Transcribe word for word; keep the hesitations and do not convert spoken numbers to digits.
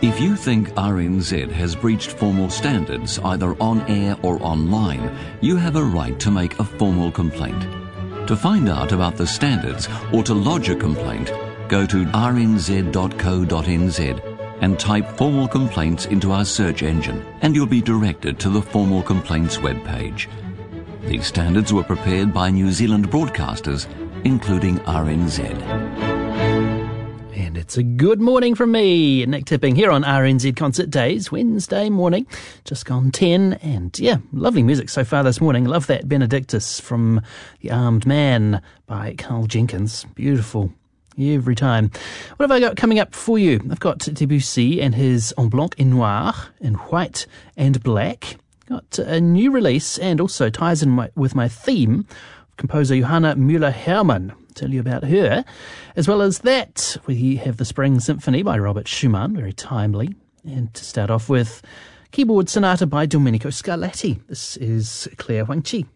If you think R N Z has breached formal standards either on air or online, you have a right to make a formal complaint. To find out about the standards or to lodge a complaint, go to r n z dot co dot n z and type formal complaints into our search engine, and you'll be directed to the formal complaints webpage. These standards were prepared by New Zealand broadcasters, including R N Z. And it's a good morning from me, Nick Tipping, here on R N Z Concert Days, Wednesday morning, just gone ten. And yeah, lovely music so far this morning. Love that Benedictus from The Armed Man by Carl Jenkins. Beautiful. Every time. What have I got coming up for you? I've got Debussy and his En Blanc et Noir, in white and black. Got a new release and also ties in my, with my theme, composer Johanna Müller-Hermann. Tell you about her. As well as that, we have the Spring Symphony by Robert Schumann, very timely. And to start off with, Keyboard Sonata by Domenico Scarlatti. This is Claire Huang Chi.